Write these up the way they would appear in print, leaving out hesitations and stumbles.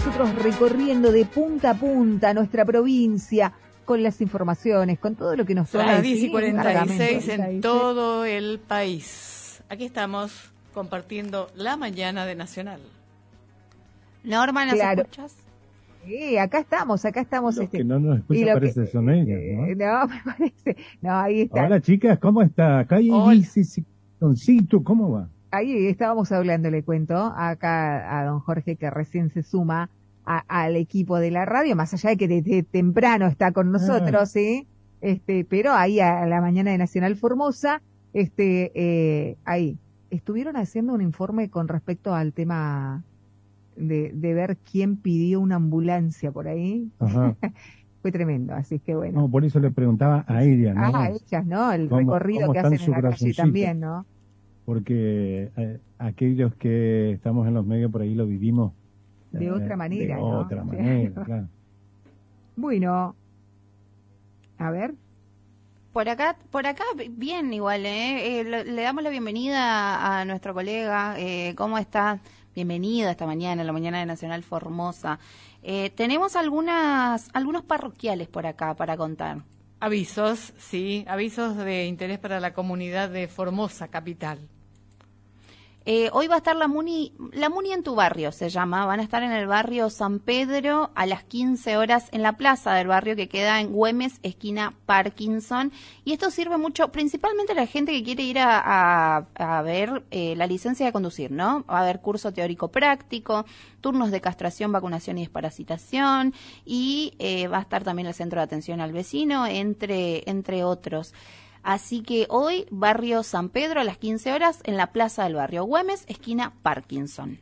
nosotros recorriendo de punta a punta nuestra provincia con las informaciones, con todo lo que nos trae. Son las 10:46 en todo el país. Aquí estamos compartiendo la mañana de Nacional. Norma, ¿nos escuchas? Sí, acá estamos. Los que no nos escuchan parece son ellas, ¿no? No, me parece. No, ahí está. Hola, chicas, ¿cómo está? Acá hay Vicitoncito, ¿cómo va? Ahí estábamos hablando, le cuento, acá a don Jorge, que recién se suma al equipo de la radio, más allá de que desde temprano está con nosotros, ¿sí? Pero ahí a la mañana de Nacional Formosa, ahí estuvieron haciendo un informe con respecto al tema de ver quién pidió una ambulancia por ahí. Ajá. Fue tremendo, así que bueno. No, por eso le preguntaba a ella, ¿no? A ellas, ¿no? El recorrido que hacen en la calle también, ¿no? Porque aquellos que estamos en los medios por ahí lo vivimos de otra manera, de ¿no? otra manera, claro. Bueno, a ver. Por acá bien igual, le damos la bienvenida a nuestro colega. ¿Cómo está? Bienvenida esta mañana, la mañana de Nacional Formosa. Tenemos algunos parroquiales por acá para contar. Avisos, sí, avisos de interés para la comunidad de Formosa capital. Hoy va a estar la Muni en tu barrio, se llama. Van a estar en el barrio San Pedro a las 15 horas en la plaza del barrio que queda en Güemes, esquina Parkinson. Y esto sirve mucho, principalmente a la gente que quiere ir a ver la licencia de conducir, ¿no? Va a haber curso teórico práctico, turnos de castración, vacunación y desparasitación. Y va a estar también el centro de atención al vecino, entre otros. Así que hoy, barrio San Pedro, a las 15 horas, en la plaza del barrio Güemes, esquina Parkinson.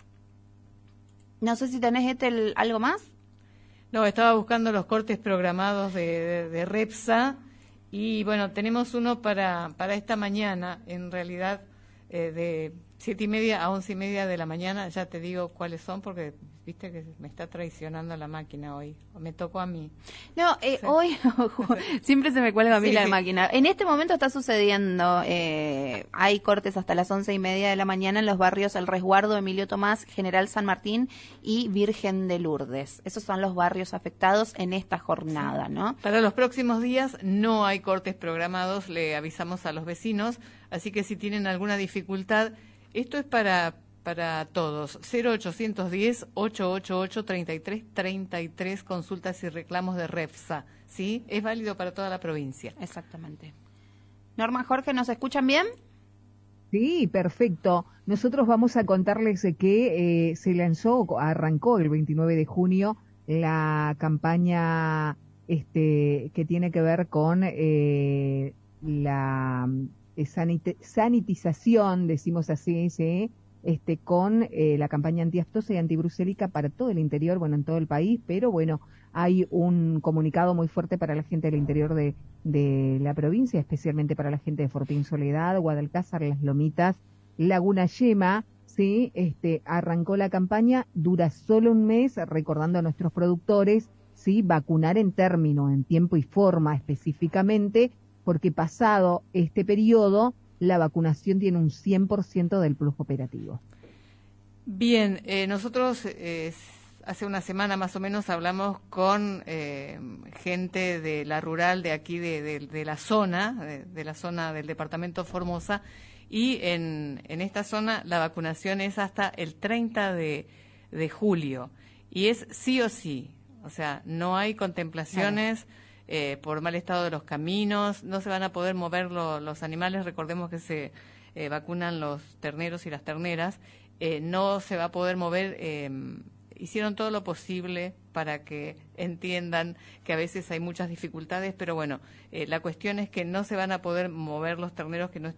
No sé si tenés, algo más. No, estaba buscando los cortes programados de Repsa y, bueno, tenemos uno para esta mañana, en realidad, de 7:30 a 11:30 de la mañana. Ya te digo cuáles son porque viste que me está traicionando la máquina hoy. Me tocó a mí. No, sí. Hoy siempre se me cuelga a mí la máquina. En este momento está sucediendo, hay cortes hasta las 11:30 de la mañana en los barrios El Resguardo, Emilio Tomás, General San Martín y Virgen de Lourdes. Esos son los barrios afectados en esta jornada, ¿no? Para los próximos días no hay cortes programados, le avisamos a los vecinos, así que si tienen alguna dificultad, esto es para todos. 0810-888-3333, consultas y reclamos de Repsa, ¿sí? Es válido para toda la provincia. Exactamente. Norma, Jorge, ¿nos escuchan bien? Sí, perfecto. Nosotros vamos a contarles que arrancó el 29 de junio la campaña que tiene que ver con la sanitización, decimos así, ¿sí? Con la campaña antiaftosa y antibrucélica para todo el interior, bueno, en todo el país, pero bueno, hay un comunicado muy fuerte para la gente del interior de la provincia, especialmente para la gente de Fortín Soledad, Guadalcázar, Las Lomitas, Laguna Yema, ¿sí? Arrancó la campaña, dura solo un mes, recordando a nuestros productores, ¿sí? Vacunar en término, en tiempo y forma específicamente, porque pasado este periodo, la vacunación tiene un 100% del flujo operativo. Bien, nosotros hace una semana más o menos hablamos con gente de la rural de aquí, de la zona, de la zona del departamento Formosa, y en esta zona la vacunación es hasta el 30 de julio, y es sí o sí, o sea, no hay contemplaciones. Claro. Por mal estado de los caminos, no se van a poder mover los animales, recordemos que se vacunan los terneros y las terneras, no se va a poder mover, hicieron todo lo posible para que entiendan que a veces hay muchas dificultades, pero bueno, la cuestión es que no se van a poder mover los terneros que no